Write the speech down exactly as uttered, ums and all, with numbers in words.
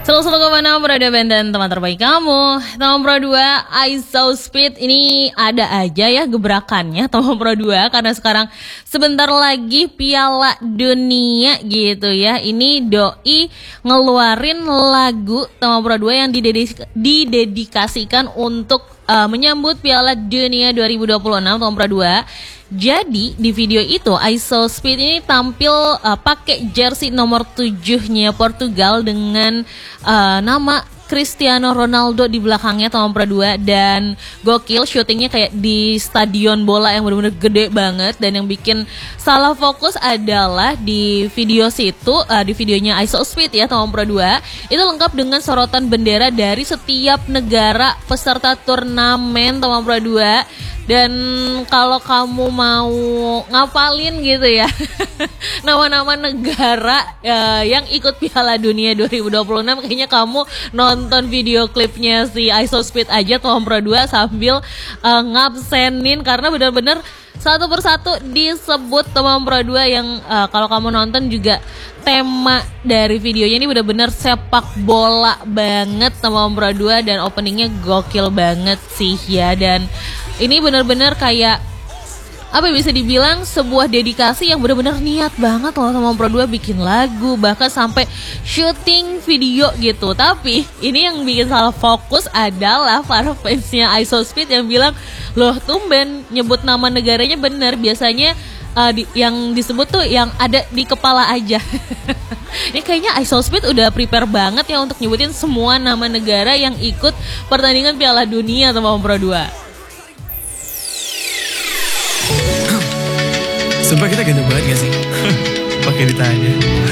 Selalu kemana berada band dan teman terbaik kamu. Teman Pro dua, Isospeed ini ada aja ya gebrakannya teman Pro dua. Karena sekarang sebentar lagi Piala Dunia gitu ya. Ini Doi ngeluarin lagu teman Pro dua yang didedik- didedikasikan untuk uh, menyambut Piala Dunia dua ribu dua puluh enam teman Pro dua. Jadi di video itu Isospeed ini tampil uh, pakai jersey nomor tujuh-nya Portugal dengan uh, nama Cristiano Ronaldo di belakangnya teman Pro dua, dan gokil syutingnya kayak di stadion bola yang benar-benar gede banget. Dan yang bikin salah fokus adalah di video situ, uh, di videonya Isospeed ya teman Pro dua, itu lengkap dengan sorotan bendera dari setiap negara peserta turnamen teman Pro dua. Dan kalau kamu mau ngapalin gitu ya nama-nama negara uh, yang ikut Piala Dunia dua ribu dua puluh enam, kayaknya kamu nonton video klipnya si Isospeed aja Tom Pro dua sambil uh, ngabsenin, karena benar-benar satu persatu disebut Tom Pro dua yang uh, kalau kamu nonton juga tema dari videonya ini benar-benar sepak bola banget Tom Pro dua, dan openingnya gokil banget sih ya. Dan ini benar-benar kayak apa bisa dibilang sebuah dedikasi yang benar-benar niat banget loh sama Pro dua bikin lagu, bahkan sampai syuting video gitu. Tapi ini yang bikin salah fokus adalah para fansnya Isospeed yang bilang, loh tumben nyebut nama negaranya bener, biasanya uh, di, yang disebut tuh yang ada di kepala aja. Ini kayaknya Isospeed udah prepare banget ya untuk nyebutin semua nama negara yang ikut pertandingan Piala Dunia sama Pro dua. Sumpah kita ganteng banget gak sih? Pakai ditanya.